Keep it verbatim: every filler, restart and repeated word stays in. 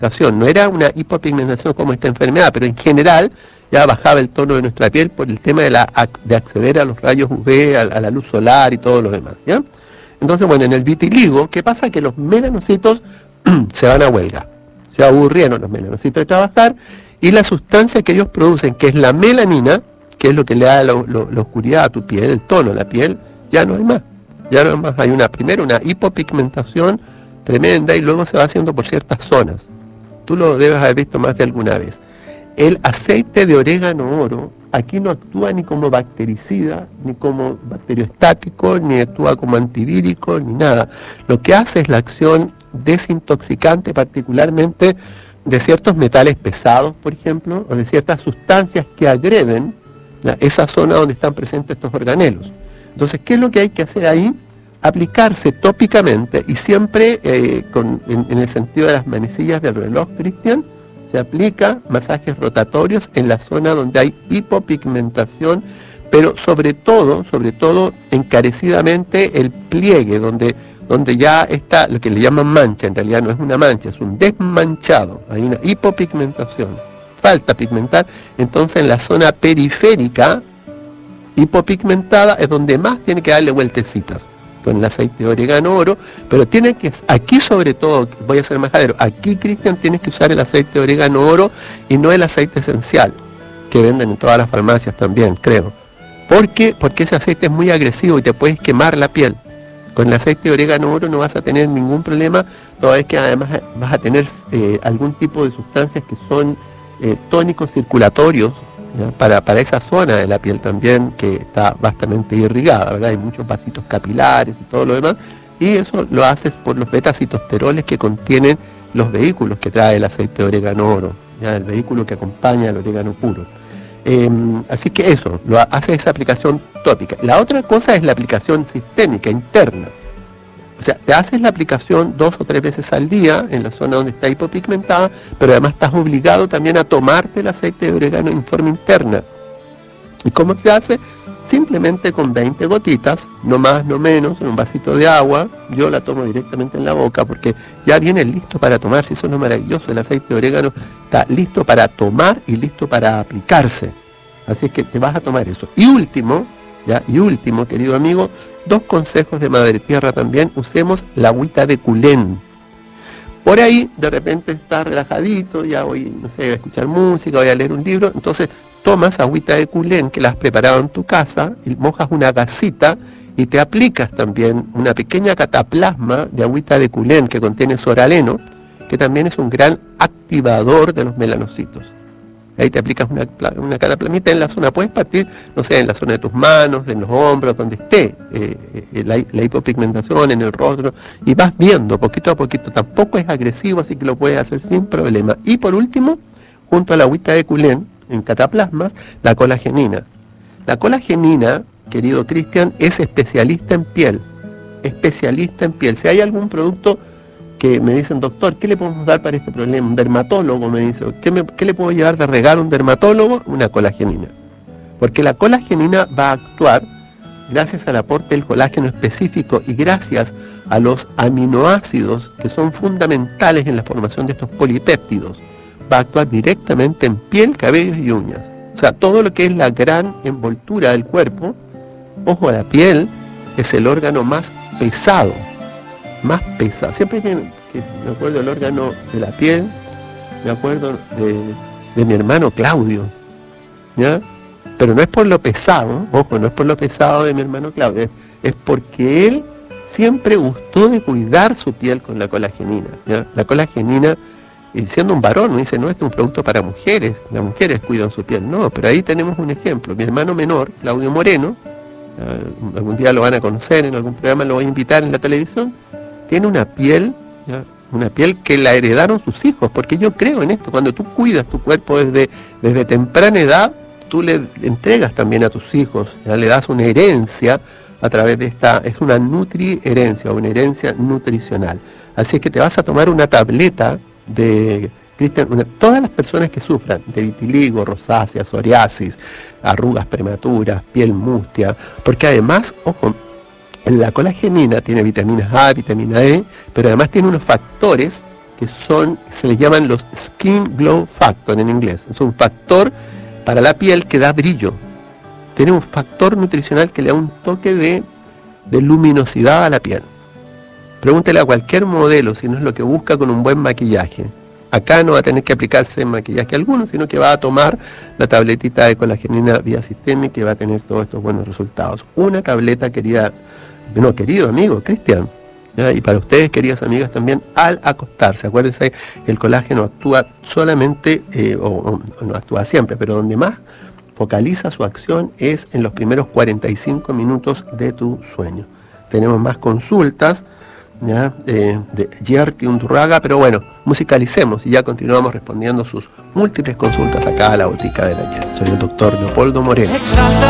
No era una hipopigmentación como esta enfermedad, pero en general ya bajaba el tono de nuestra piel por el tema de, la, de acceder a los rayos U V, a, a la luz solar y todo lo demás, ¿ya? Entonces, bueno, en el vitiligo, ¿qué pasa? Que los melanocitos se van a huelga. Se aburrieron los melanocitos de trabajar y la sustancia que ellos producen, que es la melanina, que es lo que le da la, la, la oscuridad a tu piel, el tono a la piel, ya no hay más. Ya no hay más. Hay una, primero una hipopigmentación tremenda y luego se va haciendo por ciertas zonas. Tú lo debes haber visto más de alguna vez. El aceite de orégano oro aquí no actúa ni como bactericida, ni como bacteriostático, ni actúa como antivírico, ni nada. Lo que hace es la acción desintoxicante, particularmente de ciertos metales pesados, por ejemplo, o de ciertas sustancias que agreden, ¿ya?, esa zona donde están presentes estos organelos. Entonces, ¿qué es lo que hay que hacer ahí? Aplicarse tópicamente y siempre eh, con, en, en el sentido de las manecillas del reloj, Cristian, se aplica masajes rotatorios en la zona donde hay hipopigmentación, pero sobre todo, sobre todo encarecidamente el pliegue, donde, donde ya está lo que le llaman mancha, en realidad no es una mancha, es un desmanchado, hay una hipopigmentación, falta pigmentar, entonces en la zona periférica hipopigmentada es donde más tiene que darle vueltecitas con el aceite de orégano oro, pero tiene que, aquí sobre todo, voy a ser majadero, aquí, Cristian, tienes que usar el aceite de orégano oro y no el aceite esencial, que venden en todas las farmacias también, creo. ¿Por qué? Porque ese aceite es muy agresivo y te puedes quemar la piel. Con el aceite de orégano oro no vas a tener ningún problema, toda vez que además vas a tener eh, algún tipo de sustancias que son eh, tónicos circulatorios, ¿ya? Para, para esa zona de la piel también, que está bastante irrigada, ¿verdad? Hay muchos vasitos capilares y todo lo demás, y eso lo haces por los betacitosteroles que contienen los vehículos que trae el aceite de orégano oro, ¿ya? El vehículo que acompaña al orégano puro. Eh, así que eso, lo hace esa aplicación tópica. La otra cosa es la aplicación sistémica, interna. O sea, te haces la aplicación dos o tres veces al día en la zona donde está hipopigmentada, pero además estás obligado también a tomarte el aceite de orégano en forma interna. ¿Y cómo se hace? Simplemente con veinte gotitas, no más, no menos, en un vasito de agua. Yo la tomo directamente en la boca porque ya viene listo para tomarse. Eso es lo maravilloso, el aceite de orégano está listo para tomar y listo para aplicarse. Así es que te vas a tomar eso. Y último, ya, y último, querido amigo, dos consejos de Madre Tierra también: usemos la agüita de culén. Por ahí, de repente estás relajadito, ya voy, no sé, a escuchar música, voy a leer un libro, entonces tomas agüita de culén que la has preparado en tu casa, y mojas una gasita y te aplicas también una pequeña cataplasma de agüita de culén que contiene soraleno, que también es un gran activador de los melanocitos. Ahí te aplicas una, una cataplasmita en la zona, puedes partir, no sé, en la zona de tus manos, en los hombros, donde esté eh, eh, la, la hipopigmentación, en el rostro, y vas viendo poquito a poquito. Tampoco es agresivo, así que lo puedes hacer sin problema. Y por último, junto a la agüita de culén, en cataplasmas, la colagenina. La colagenina, querido Cristian, es especialista en piel, especialista en piel. Si hay algún producto que me dicen, doctor, ¿qué le podemos dar para este problema? Un dermatólogo me dice, ¿qué, me, qué le puedo llevar de regalo a un dermatólogo? Una colagenina. Porque la colagenina va a actuar gracias al aporte del colágeno específico y gracias a los aminoácidos que son fundamentales en la formación de estos polipéptidos. Va a actuar directamente en piel, cabellos y uñas. O sea, todo lo que es la gran envoltura del cuerpo, ojo, la piel es el órgano más pesado. Más pesado. Siempre que, que me acuerdo del órgano de la piel, me acuerdo de, de mi hermano Claudio, ¿ya? Pero no es por lo pesado, ojo, no es por lo pesado de mi hermano Claudio, es, es porque él siempre gustó de cuidar su piel con la colagenina, ¿ya? La colagenina, y siendo un varón, me dice, no, este es un producto para mujeres, las mujeres cuidan su piel. No, pero ahí tenemos un ejemplo. Mi hermano menor, Claudio Moreno, ¿ya? Algún día lo van a conocer, en algún programa lo voy a invitar en la televisión, tiene una piel, ¿ya? Una piel que la heredaron sus hijos, porque yo creo en esto, cuando tú cuidas tu cuerpo desde, desde temprana edad, tú le entregas también a tus hijos, ¿ya? Le das una herencia a través de esta, es una nutri-herencia, una herencia nutricional. Así es que te vas a tomar una tableta de, Cristian, una, todas las personas que sufran de vitiligo, rosácea, psoriasis, arrugas prematuras, piel mustia, porque además, ojo, la colagenina tiene vitaminas A, vitamina E, pero además tiene unos factores que son, se les llaman los Skin Glow Factor en inglés. Es un factor para la piel que da brillo. Tiene un factor nutricional que le da un toque de, de luminosidad a la piel. Pregúntele a cualquier modelo si no es lo que busca con un buen maquillaje. Acá no va a tener que aplicarse maquillaje alguno, sino que va a tomar la tabletita de colagenina vía sistémica y va a tener todos estos buenos resultados. Una tableta, querida, no, querido amigo, Cristian, ¿ya? Y para ustedes, queridas amigas, también al acostarse. Acuérdense que el colágeno actúa solamente, eh, o, o no actúa siempre, pero donde más focaliza su acción es en los primeros cuarenta y cinco minutos de tu sueño. Tenemos más consultas, ¿ya? Eh, de Yerti Undurraga, pero bueno, musicalicemos y ya continuamos respondiendo sus múltiples consultas acá a la botica del ayer. Soy el doctor Leopoldo Moreno.